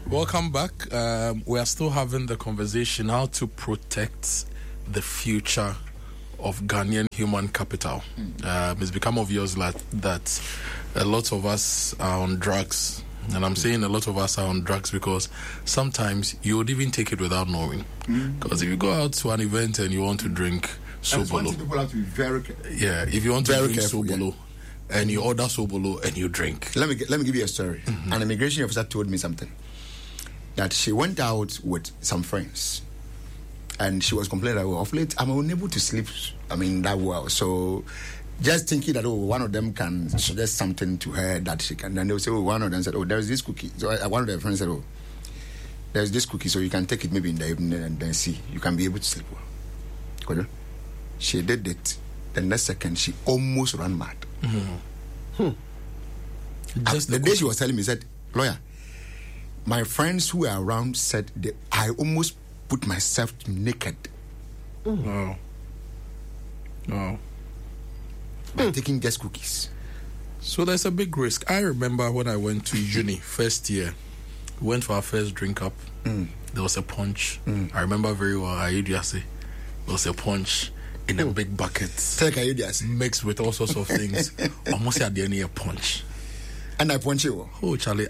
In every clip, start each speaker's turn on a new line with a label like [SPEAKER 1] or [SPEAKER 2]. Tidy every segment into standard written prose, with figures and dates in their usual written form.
[SPEAKER 1] Welcome back. We are still having the conversation how to protect the future of Ghanaian human capital. It's become obvious that a lot of us are on drugs. And I'm saying a lot of us are on drugs because sometimes you would even take it without knowing. Because if you go out to an event and you want to drink Sobolo,
[SPEAKER 2] people have to be very careful.
[SPEAKER 1] Yeah, if you want to drink Sobolo and you order Sobolo and you drink.
[SPEAKER 2] Let me give you a story. An immigration officer told me something. That she went out with some friends and she was complaining that, of late, I'm unable to sleep, that well. So just thinking that, one of them can suggest something to her that she can. And they'll say, one of them said, there's this cookie. So one of their friends said, there's this cookie, so you can take it maybe in the evening and then see. You can be able to sleep well. She did it. The next second, she almost ran mad. Just the day she was telling me, said, lawyer, my friends who were around said that I almost put myself naked.
[SPEAKER 1] No.
[SPEAKER 2] By taking just cookies.
[SPEAKER 1] So there's a big risk. I remember when I went to uni first year, we went for our first drink up. There was a punch. I remember very well. There was a punch in a big bucket. Mixed with all sorts of things. Almost at the end of a punch.
[SPEAKER 2] And I punch you.
[SPEAKER 1] Oh, Charlie,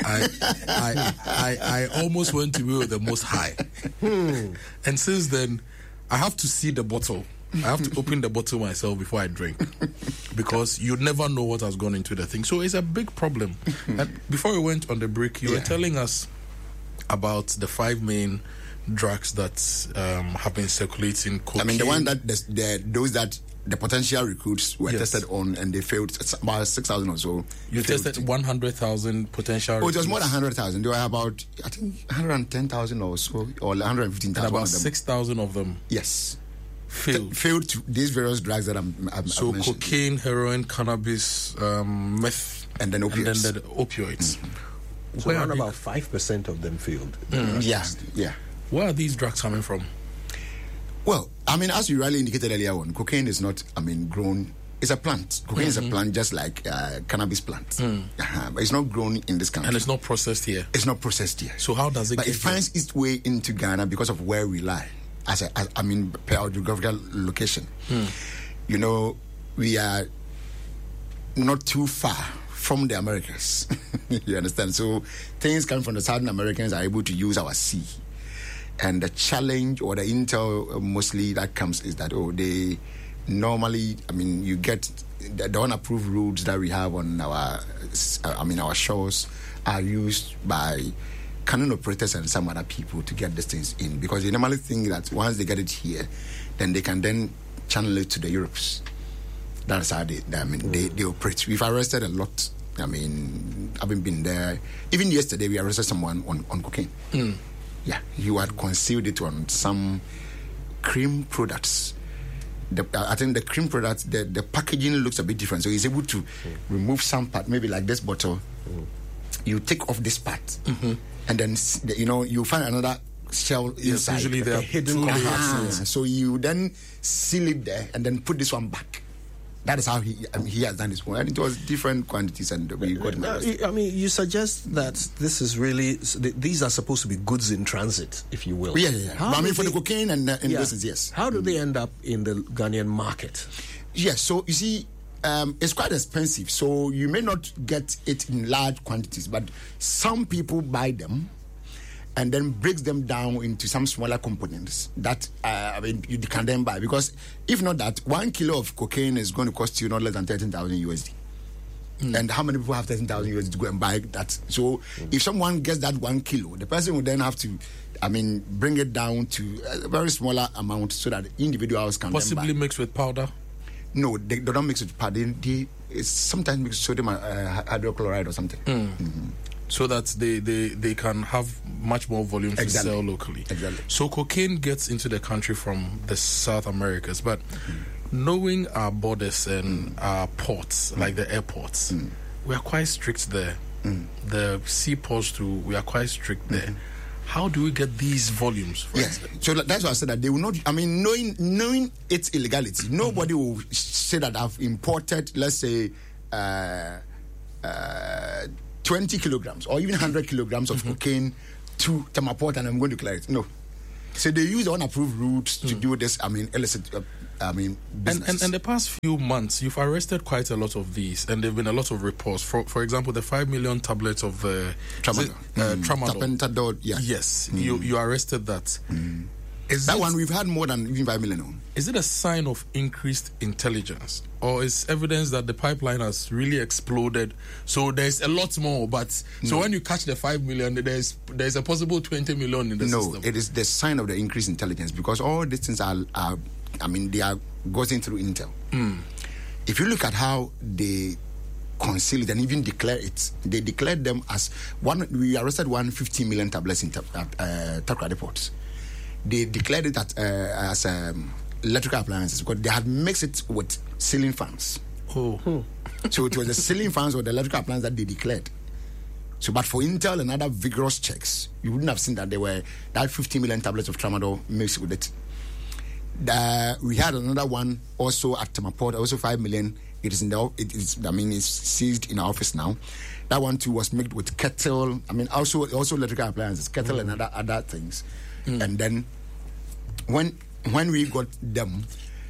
[SPEAKER 1] I almost went to be with the most high. And since then, I have to see the bottle. I have to open the bottle myself before I drink. Because you never know what has gone into the thing. So it's a big problem. And before we went on the break, you were telling us about the 5 main drugs that have been circulating. Cocaine.
[SPEAKER 2] The one that those that the potential recruits were tested on and they failed. It's about 6,000 or so.
[SPEAKER 1] You tested 100,000 potential recruits.
[SPEAKER 2] It was more than 100,000. There were about, I think, 110,000 or so, or 115,000.
[SPEAKER 1] And about 6,000 of them.
[SPEAKER 2] Yes.
[SPEAKER 1] Failed
[SPEAKER 2] to these various drugs that I'm
[SPEAKER 1] so
[SPEAKER 2] mentioned.
[SPEAKER 1] Cocaine, heroin, cannabis, meth,
[SPEAKER 2] and then opioids.
[SPEAKER 1] And then the opioids.
[SPEAKER 3] So around about 5% of them failed.
[SPEAKER 2] Yeah.
[SPEAKER 1] Where are these drugs coming from?
[SPEAKER 2] Well, as you rightly indicated earlier on, cocaine is not, grown. It's a plant. Cocaine is a plant just like cannabis plant. But it's not grown in this country.
[SPEAKER 1] And it's not processed here?
[SPEAKER 2] It's not processed here.
[SPEAKER 1] So how does it
[SPEAKER 2] But it finds its way into Ghana because of where we lie. Per our geographical location. We are not too far from the Americas. You understand? So things coming from the Southern Americans are able to use our sea. And the challenge or the intel mostly that comes is that, they normally, you get the unapproved routes that we have on our shores are used by cannon operators and some other people to get these things in, because they normally think that once they get it here, then they can then channel it to the Europes. That's how they operate. We've arrested a lot. Having been there, even yesterday we arrested someone on cocaine. Yeah, you had concealed it on some cream products. I think the cream products, the packaging looks a bit different. So he's able to remove some part, maybe like this bottle. You take off this part, and then you find another shell inside.
[SPEAKER 1] Usually they're hidden layers.
[SPEAKER 2] So you then seal it there and then put this one back. That is how he has done his one. And it was different quantities, and we got him arrested.
[SPEAKER 3] You suggest that this is really, these are supposed to be goods in transit, if you will.
[SPEAKER 2] Yeah. But for the cocaine and this, yes.
[SPEAKER 3] How do they end up in the Ghanaian market?
[SPEAKER 2] Yes, so you see, it's quite expensive. So you may not get it in large quantities, but some people buy them and then breaks them down into some smaller components that you can then buy. Because if not that, 1 kilo of cocaine is going to cost you not less than 13,000 USD. And how many people have 13,000 USD to go and buy that? So if someone gets that 1 kilo, the person will then have to, bring it down to a very smaller amount so that individuals can
[SPEAKER 1] possibly
[SPEAKER 2] then buy.
[SPEAKER 1] Mix with powder?
[SPEAKER 2] No, they don't mix with powder. They sometimes mix sodium hydrochloride or something.
[SPEAKER 1] So that they can have much more volume to sell locally.
[SPEAKER 2] Exactly.
[SPEAKER 1] So cocaine gets into the country from the South Americas, but knowing our borders and our ports, like the airports, we are quite strict there. The seaports too, we are quite strict there. How do we get these volumes?
[SPEAKER 2] Yes, so that's why I said that they will not. Knowing its illegality, nobody will say that I've imported, let's say, 20 kilograms or even 100 kilograms of cocaine to Tamaport and I'm going to declare it. No. So they use the unapproved routes to do this, illicit, business.
[SPEAKER 1] And the past few months, you've arrested quite a lot of these, and there have been a lot of reports. For example, the 5 million tablets of
[SPEAKER 2] Tramadol. Tapentadol, yeah.
[SPEAKER 1] Yes, you arrested that. Is
[SPEAKER 2] that one we've had more than even 5 million on.
[SPEAKER 1] Is it a sign of increased intelligence, or is evidence that the pipeline has really exploded? So there's a lot more, but so when you catch the 5 million, there's a possible 20 million in the system.
[SPEAKER 2] No, it is the sign of the increased intelligence, because all these things are they are going through intel. If you look at how they conceal it and even declare it, they declared them as one. We arrested 150 million tablets in Takoradi Ports. They declared it as electrical appliances because they had mixed it with ceiling fans. So it was the ceiling fans or the electrical appliances that they declared. So, but for intel and other vigorous checks, you wouldn't have seen that there were that 50 million tablets of tramadol mixed with it. We had another one also at Tamaport, also 5 million. It is it's seized in our office now. That one too was mixed with kettle. Also electrical appliances, kettle and other things. And then when we got them,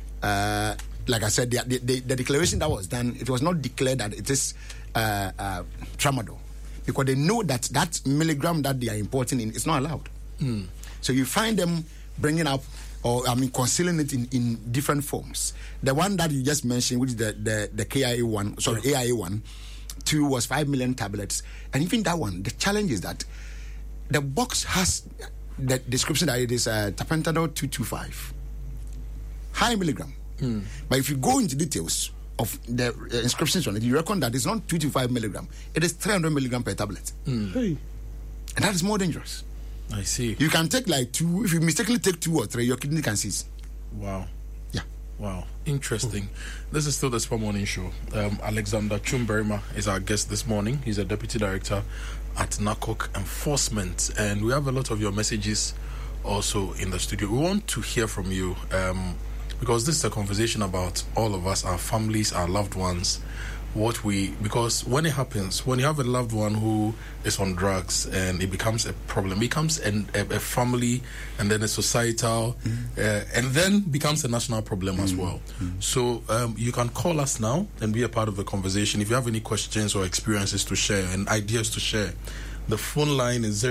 [SPEAKER 2] like I said, the declaration that was done, it was not declared that it is tramadol, because they know that milligram that they are importing in is not allowed. So you find them bringing up concealing it in different forms. The one that you just mentioned, which is the KIA one, AIA one, 2 was 5 million tablets, and even that one, the challenge is that the box has the description that it is tapentadol 225, high milligram. But if you go into details of the inscriptions on it, you reckon that it's not 225 milligram, it is 300 milligram per tablet. And that is more dangerous.
[SPEAKER 1] I see.
[SPEAKER 2] You can take like 2, if you mistakenly take 2 or 3, your kidney can seize.
[SPEAKER 1] Wow.
[SPEAKER 2] Yeah.
[SPEAKER 1] Wow. Interesting. This is still the Spur Morning Show. Alexander Chumberima is our guest this morning. He's a Deputy Director at NACOC Enforcement, and we have a lot of your messages also in the studio. We want to hear from you because this is a conversation about all of us, our families, our loved ones, because when it happens, when you have a loved one who is on drugs and it becomes a problem, it becomes a family and then a societal and then becomes a national problem as well. So you can call us now and be a part of the conversation. If you have any questions or experiences to share and ideas to share, the phone line is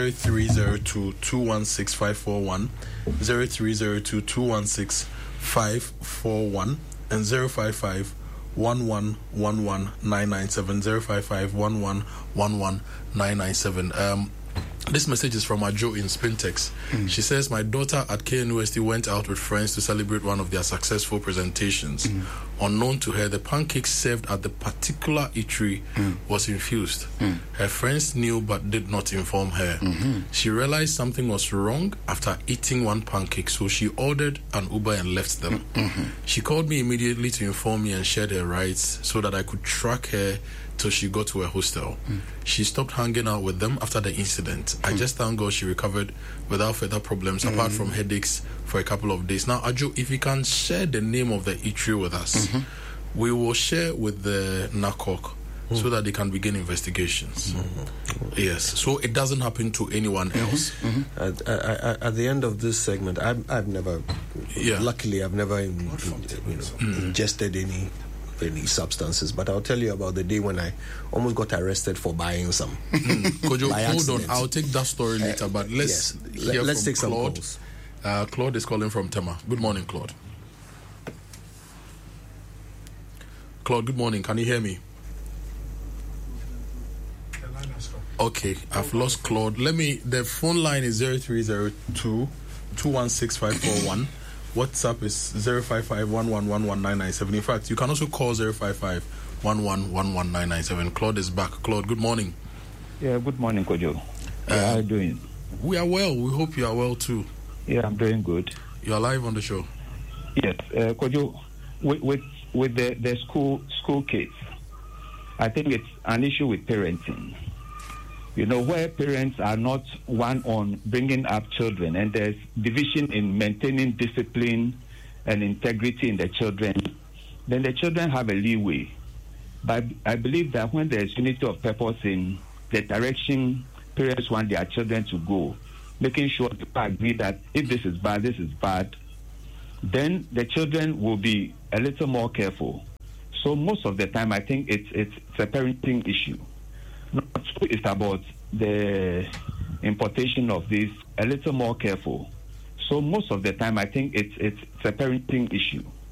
[SPEAKER 1] 0302-216-541, 0302-216-541, and 055 1111-997, 055 1111-997. This message is from Ajo in Spintex. She says, my daughter at KNUST went out with friends to celebrate one of their successful presentations. Unknown to her, the pancakes served at the particular eatery was infused. Her friends knew but did not inform her. She realized something was wrong after eating one pancake, so she ordered an Uber and left them. She called me immediately to inform me and shared her rights so that I could track her till she got to her hostel. She stopped hanging out with them after the incident. I just thank God she recovered without further problems, apart from headaches for a couple of days. Now, Ajo, if you can share the name of the eatery with us, we will share with the NACOC so that they can begin investigations. Yes, so it doesn't happen to anyone else.
[SPEAKER 3] At the end of this segment, I've never, luckily, I've never ingested any substances, but I'll tell you about the day when I almost got arrested for buying some.
[SPEAKER 1] Kojo, hold on, I'll take that story later, but let's
[SPEAKER 3] take some
[SPEAKER 1] Claude.
[SPEAKER 3] calls.
[SPEAKER 1] Claude is calling from Tema. Good morning, Claude. Claude, good morning. Can you hear me? Okay, I've lost Claude. The phone line is 0302-216-541. WhatsApp is 055-1111-997. In fact, you can also call 055-1111-997. Claude is back. Claude, good morning.
[SPEAKER 4] Yeah, good morning, Kojo. How are you doing?
[SPEAKER 1] We are well. We hope you are well too.
[SPEAKER 4] Yeah, I'm doing good.
[SPEAKER 1] You are live on the show.
[SPEAKER 4] Yes, Kojo, with the school kids, I think it's an issue with parenting. You know, where parents are not one on bringing up children, and there's division in maintaining discipline and integrity in the children, then the children have a leeway. But I believe that when there's unity of purpose in the direction parents want their children to go, making sure people agree that if this is bad, then the children will be a little more careful. So most of the time, I think it's a parenting issue. Number two is about the importation of this, a little more careful. So most of the time, I think it's a parenting issue.